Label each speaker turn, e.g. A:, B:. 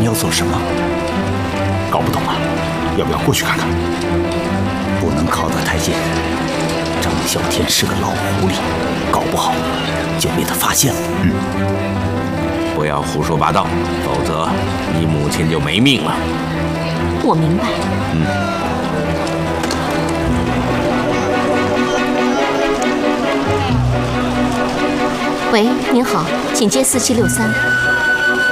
A: 人要做什么？搞不懂啊，要不要过去看看？不能靠得太近。张啸天是个老狐狸，搞不好就被他发现了。
B: 不要胡说八道，否则你母亲就没命了。
C: 我明白。喂，您好，请接4763。